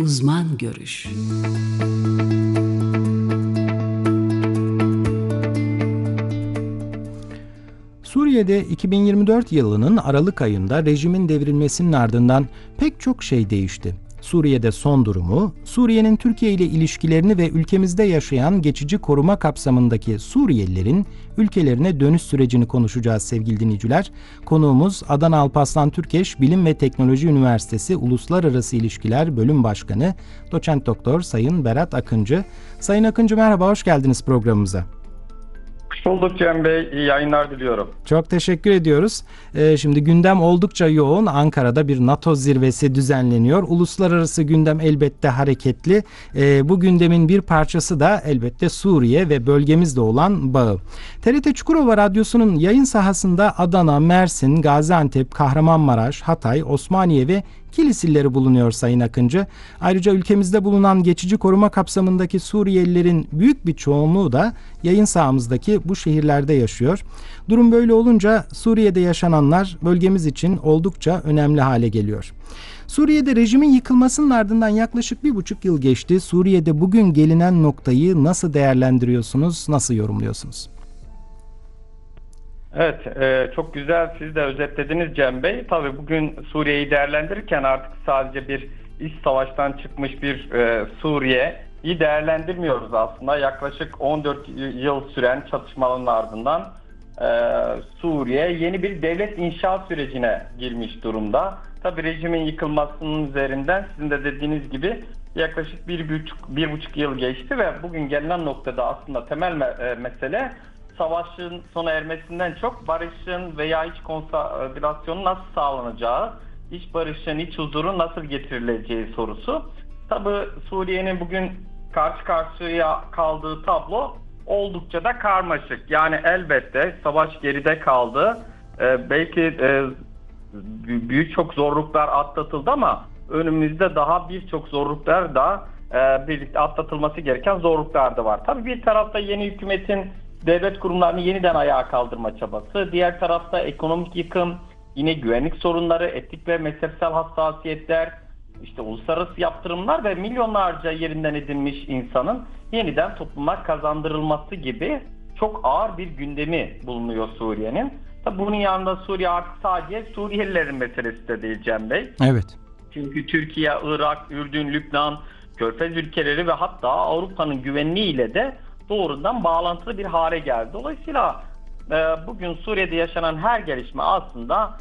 Uzman görüş. Suriye'de 2024 yılının Aralık ayında rejimin devrilmesinin ardından pek çok şey değişti. Suriye'de son durumu, Suriye'nin Türkiye ile ilişkilerini ve ülkemizde yaşayan geçici koruma kapsamındaki Suriyelilerin ülkelerine dönüş sürecini konuşacağız sevgili dinleyiciler. Konuğumuz Adana Alparslan Türkeş Bilim ve Teknoloji Üniversitesi Uluslararası İlişkiler Bölüm Başkanı Doçent Doktor Sayın Berat Akıncı. Sayın Akıncı merhaba, hoş geldiniz programımıza. Hoş bulduk Cem Bey. İyi yayınlar diliyorum. Çok teşekkür ediyoruz. Şimdi gündem oldukça yoğun. Ankara'da bir NATO zirvesi düzenleniyor. Uluslararası gündem elbette hareketli. Bu gündemin bir parçası da elbette Suriye ve bölgemizde olan bağı. TRT Çukurova Radyosu'nun yayın sahasında Adana, Mersin, Gaziantep, Kahramanmaraş, Hatay, Osmaniye ve Kilis illeri bulunuyor Sayın Akıncı. Ayrıca ülkemizde bulunan geçici koruma kapsamındaki Suriyelilerin büyük bir çoğunluğu da yayın sahamızdaki bu şehirlerde yaşıyor. Durum böyle olunca Suriye'de yaşananlar bölgemiz için oldukça önemli hale geliyor. Suriye'de rejimin yıkılmasının ardından yaklaşık 1,5 yıl geçti. Suriye'de bugün gelinen noktayı nasıl değerlendiriyorsunuz, nasıl yorumluyorsunuz? Evet, çok güzel siz de özetlediniz Cem Bey. Tabii bugün Suriye'yi değerlendirirken artık sadece bir iç savaştan çıkmış bir Suriye'yi değerlendirmiyoruz aslında. Yaklaşık 14 yıl süren çatışmaların ardından Suriye yeni bir devlet inşa sürecine girmiş durumda. Tabii rejimin yıkılmasının üzerinden sizin de dediğiniz gibi yaklaşık 1,5 yıl geçti ve bugün gelinen noktada aslında temel mesele savaşın sona ermesinden çok barışın veya iç konsolidasyon nasıl sağlanacağı, iç barışın, iç huzurun nasıl getirileceği sorusu. Tabii Suriye'nin bugün karşı karşıya kaldığı tablo oldukça da karmaşık. Yani elbette savaş geride kaldı. Belki büyük çok zorluklar atlatıldı ama önümüzde daha birçok zorluklar da birlikte atlatılması gereken zorluklar da var. Tabii bir tarafta yeni hükümetin devlet kurumlarını yeniden ayağa kaldırma çabası. Diğer tarafta ekonomik yıkım, yine güvenlik sorunları, etnik ve mezhepsel hassasiyetler, işte uluslararası yaptırımlar ve milyonlarca yerinden edilmiş insanın yeniden topluma kazandırılması gibi çok ağır bir gündemi bulunuyor Suriye'nin. Tabii bunun yanında Suriye artık sadece Suriyelilerin meselesi de değil Cem Bey. Evet. Çünkü Türkiye, Irak, Ürdün, Lübnan, Körfez ülkeleri ve hatta Avrupa'nın güvenliğiyle de doğrudan bağlantılı bir hale geldi. Dolayısıyla bugün Suriye'de yaşanan her gelişme aslında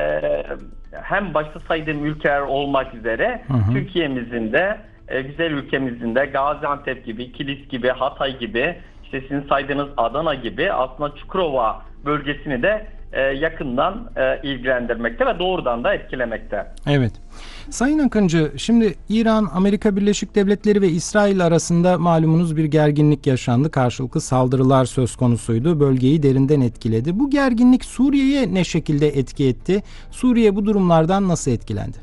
hem başta saydığım ülkeler olmak üzere Türkiye'mizin de güzel ülkemizin de Gaziantep gibi, Kilis gibi, Hatay gibi, işte sizin saydığınız Adana gibi aslında Çukurova bölgesini de yakından ilgilendirmekte ve doğrudan da etkilemekte. Evet. Sayın Akıncı, şimdi İran, Amerika Birleşik Devletleri ve İsrail arasında malumunuz bir gerginlik yaşandı. Karşılıklı saldırılar söz konusuydu. Bölgeyi derinden etkiledi. Bu gerginlik Suriye'ye ne şekilde etki etti? Suriye bu durumlardan nasıl etkilendi?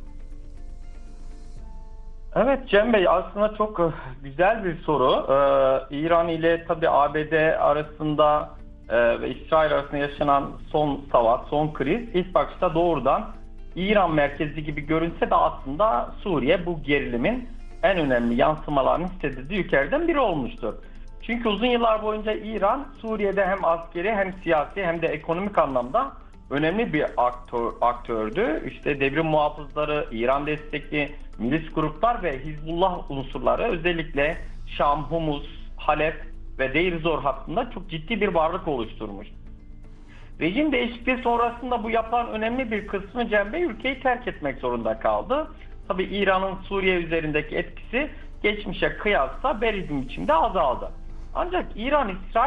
Evet Cem Bey, aslında çok güzel bir soru. İran ile tabii ABD arasında ve İsrail arasında yaşanan son savaş, son kriz ilk başta doğrudan İran merkezli gibi görünse de aslında Suriye bu gerilimin en önemli yansımalarını hissedildiği ülkelerden biri olmuştur. Çünkü uzun yıllar boyunca İran Suriye'de hem askeri hem siyasi hem de ekonomik anlamda önemli bir aktördü. İşte devrim muhafızları, İran destekli milis gruplar ve Hizbullah unsurları özellikle Şam, Humus, Halep ve Deir Zor hattında çok ciddi bir varlık oluşturmuş. Rejim değişikliği sonrasında bu yapılan önemli bir kısmı Cem Bey ülkeyi terk etmek zorunda kaldı. Tabii İran'ın Suriye üzerindeki etkisi geçmişe kıyasla belirgin biçimde azaldı. Ancak İran-İsrail